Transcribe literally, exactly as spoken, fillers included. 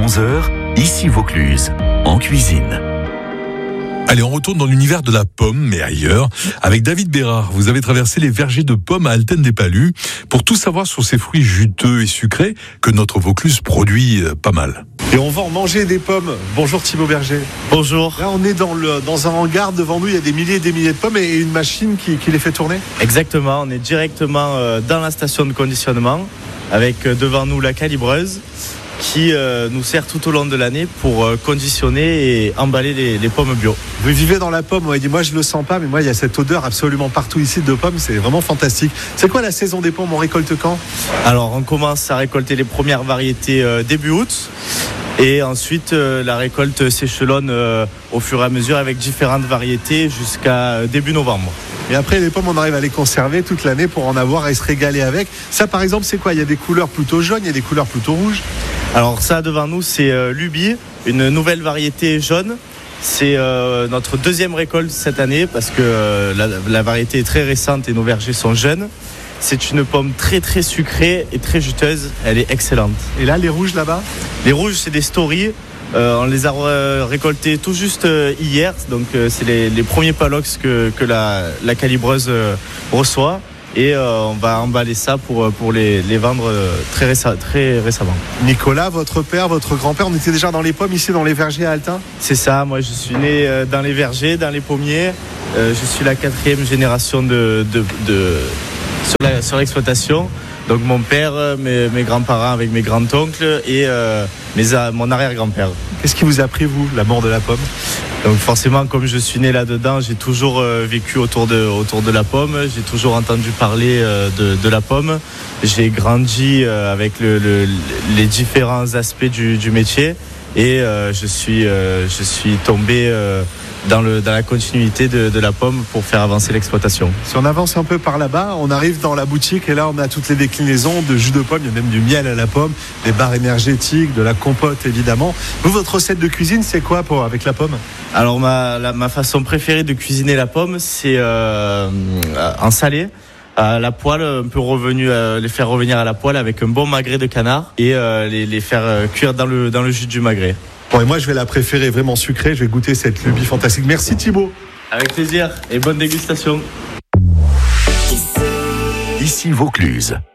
onze heures, ici Vaucluse, en cuisine. Allez, on retourne dans l'univers de la pomme, mais ailleurs, avec David Bérard. Vous avez traversé les vergers de pommes à Alten-des-Palus pour tout savoir sur ces fruits juteux et sucrés que notre Vaucluse produit pas mal. Et on va en manger des pommes. Bonjour Thibaut Berger. Bonjour. Là, on est dans, le, dans un hangar. Devant nous, il y a des milliers et des milliers de pommes et une machine qui, qui les fait tourner. Exactement, on est directement dans la station de conditionnement avec devant nous la calibreuse qui euh, nous sert tout au long de l'année pour euh, conditionner et emballer les, les pommes bio. Vous vivez dans la pomme, on m'a dit, moi je le sens pas, mais moi il y a cette odeur absolument partout ici de pommes, c'est vraiment fantastique. C'est quoi la saison des pommes, on récolte quand ? Alors on commence à récolter les premières variétés euh, début août et ensuite euh, la récolte s'échelonne euh, au fur et à mesure avec différentes variétés jusqu'à début novembre. Et après les pommes, on arrive à les conserver toute l'année pour en avoir et se régaler avec. Ça par exemple, c'est quoi ? Il y a des couleurs plutôt jaunes, il y a des couleurs plutôt rouges. Alors ça devant nous c'est euh, Luby, une nouvelle variété jaune. C'est euh, notre deuxième récolte cette année parce que euh, la, la variété est très récente et nos vergers sont jeunes. C'est une pomme très très sucrée et très juteuse, elle est excellente. Et là les rouges là-bas ? Les rouges c'est des stories, euh, on les a euh, récoltés tout juste euh, hier, donc euh, c'est les, les premiers palox que, que la, la calibreuse euh, reçoit. Et euh, on va emballer ça pour, pour les, les vendre très, réce- très récemment. Nicolas, votre père, votre grand-père, on était déjà dans les pommes ici dans les vergers à Alten ? C'est ça, moi je suis né dans les vergers, dans les pommiers. Euh, je suis la quatrième génération de, de, de, sur, la, sur l'exploitation. Donc mon père, mes, mes grands-parents avec mes grands-oncles et euh, mes, mon arrière-grand-père. Qu'est-ce qui vous a pris, vous, l'amour de la pomme ? Donc forcément, comme je suis né là-dedans, j'ai toujours euh, vécu autour de, autour de la pomme. J'ai toujours entendu parler euh, de, de la pomme. J'ai grandi euh, avec le, le, les différents aspects du, du métier et euh, je suis, euh, je suis tombé euh, dans, le, dans la continuité de, de la pomme pour faire avancer l'exploitation. Si on avance un peu par là-bas, on arrive dans la boutique et là on a toutes les déclinaisons de jus de pomme, il y a même du miel à la pomme, des barres énergétiques, de la compote évidemment. Vous, votre recette de cuisine, c'est quoi pour, avec la pomme ? Alors ma, la, ma façon préférée de cuisiner la pomme, c'est euh, en salé. À la poêle, un peu revenu, euh, les faire revenir à la poêle avec un bon magret de canard et euh, les, les faire euh, cuire dans le, dans le jus du magret. Bon, et moi je vais la préférer vraiment sucrée, je vais goûter cette lubie fantastique. Merci Thibaut. Avec plaisir et bonne dégustation. Ici Vaucluse.